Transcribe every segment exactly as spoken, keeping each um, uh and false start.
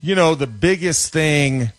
You know, the biggest thing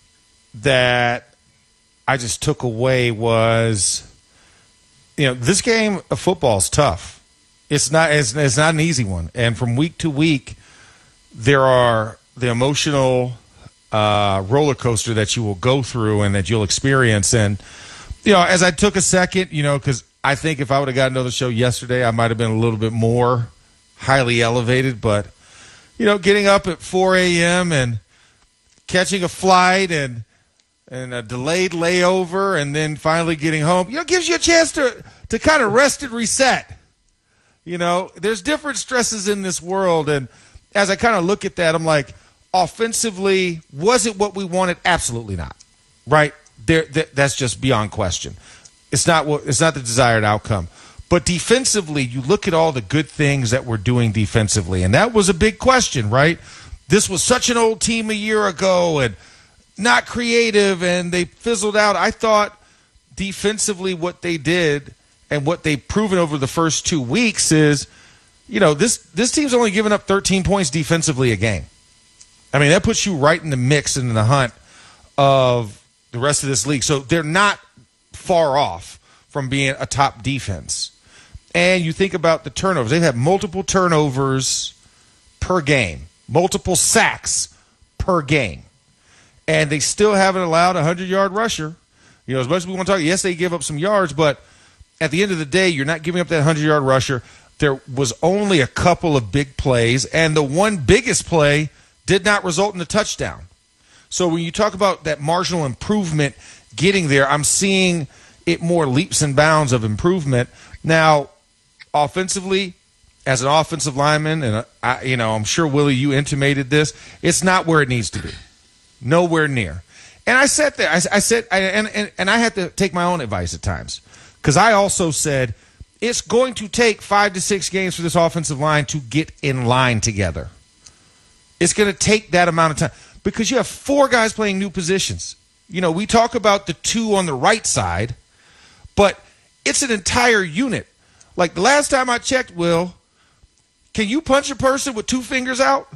that I just took away was, you know, this game of football is tough. It's not it's, it's not an easy one. And from week to week, there are the emotional uh, roller coaster that you will go through and that you'll experience. And, you know, as I took a second, you know, because I think if I would have gotten another show yesterday, I might have been a little bit more highly elevated. But, you know, getting up at four a.m. and catching a flight and and a delayed layover and then finally getting home, you know, gives you a chance to, to kind of rest and reset. You know, there's different stresses in this world. And as I kind of look at that, I'm like, offensively, was it what we wanted? Absolutely not. Right? There, th- that's just beyond question. It's not what, it's not the desired outcome. But defensively, you look at all the good things that we're doing defensively, and that was a big question, right? This was such an old team a year ago and not creative, and they fizzled out. I thought defensively what they did and what they've proven over the first two weeks is, you know, this, this team's only given up thirteen points defensively a game. I mean, that puts you right in the mix and in the hunt of the rest of this league. So they're not far off from being a top defense. And you think about the turnovers. They've had multiple turnovers per game, multiple sacks per game. And they still haven't allowed a hundred-yard rusher. You know, as much as we want to talk, yes, they give up some yards, but at the end of the day, you're not giving up that hundred-yard rusher. There was only a couple of big plays, and the one biggest play did not result in a touchdown. So when you talk about that marginal improvement getting there, I'm seeing it more leaps and bounds of improvement. Now, offensively, as an offensive lineman, and I, you know, I'm sure, Willie, you intimated this, it's not where it needs to be. Nowhere near. And I sat there, I, I said, I, and, and, and I had to take my own advice at times, because I also said it's going to take five to six games for this offensive line to get in line together. It's going to take that amount of time because you have four guys playing new positions. You know, we talk about the two on the right side, but it's an entire unit. Like the last time I checked, Will, can you punch a person with two fingers out?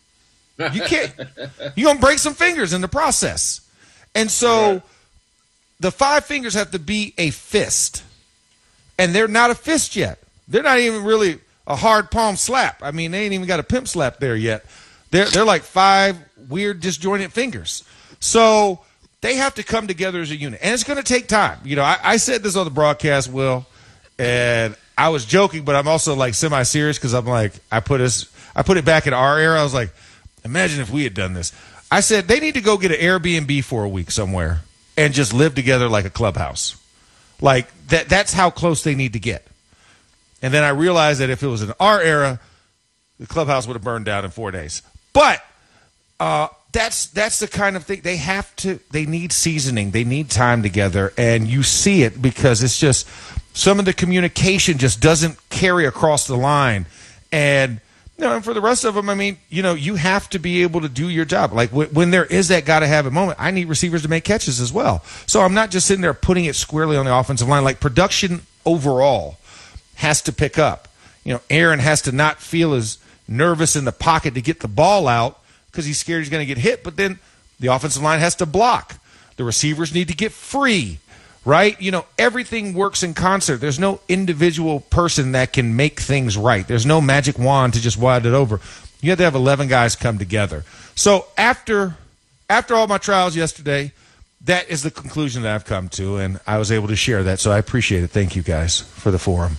You can't. You're going to break some fingers in the process. And so right. the five fingers have to be a fist. And they're not a fist yet. They're not even really a hard palm slap. I mean, they ain't even got a pimp slap there yet. They're, they're like five weird disjointed fingers. So they have to come together as a unit. And it's going to take time. You know, I, I said this on the broadcast, Will, and I was joking, but I'm also like semi-serious because I'm like, I put us, I put it back in our era. I was like, imagine if we had done this. I said they need to go get an Airbnb for a week somewhere and just live together like a clubhouse. Like that that's how close they need to get. And then I realized that if it was in our era, the clubhouse would have burned down in four days. But uh, that's that's the kind of thing they have to they need seasoning. They need time together, and you see it because it's just some of the communication just doesn't carry across the line. And you know, and for the rest of them, I mean, you know, you have to be able to do your job. Like w- when there is that got to have a moment, I need receivers to make catches as well. So I'm not just sitting there putting it squarely on the offensive line. Like production overall has to pick up. You know, Aaron has to not feel as nervous in the pocket to get the ball out because he's scared he's going to get hit. But then the offensive line has to block. The receivers need to get free. Right? You know, everything works in concert. There's no individual person that can make things right. There's no magic wand to just wad it over. You have to have eleven guys come together. So after after all my trials yesterday, that is the conclusion that I've come to, and I was able to share that. So I appreciate it. Thank you guys for the forum.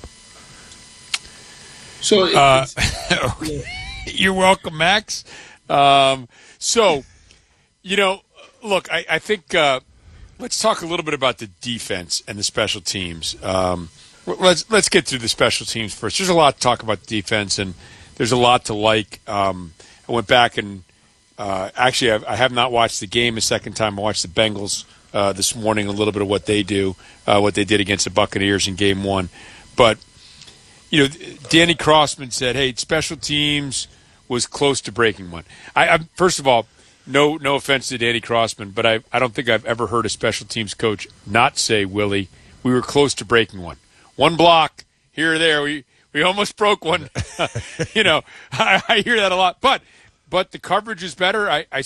So uh, you're welcome, Max. Um, so, you know, look, I, I think uh, – let's talk a little bit about the defense and the special teams. Um, let's let's get through the special teams first. There's a lot to talk about the defense, and there's a lot to like. Um, I went back and uh, actually I, I have not watched the game a second time. I watched the Bengals uh, this morning, a little bit of what they do, uh, what they did against the Buccaneers in game one. But, you know, Danny Crossman said, hey, special teams was close to breaking one. I, I First of all, No no offense to Danny Crossman, but I, I don't think I've ever heard a special teams coach not say, Willie, we were close to breaking one. One block, here or there, we, we almost broke one. you know, I, I hear that a lot. But but the coverage is better. I, I,